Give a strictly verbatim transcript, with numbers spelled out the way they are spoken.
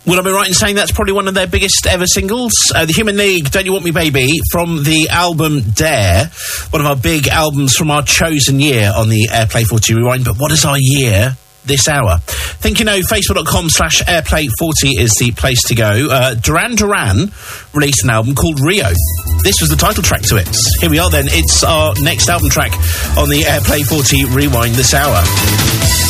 Would I be right in saying that's probably one of their biggest ever singles? Uh, the Human League, Don't You Want Me Baby, from the album Dare, one of our big albums from our chosen year on the Airplay forty Rewind. But what is our year this hour? Think you know, facebook.com slash airplay forty is the place to go. Uh, Duran Duran released an album called Rio. This was the title track to it. Here we are then, it's our next album track on the Airplay forty Rewind this hour.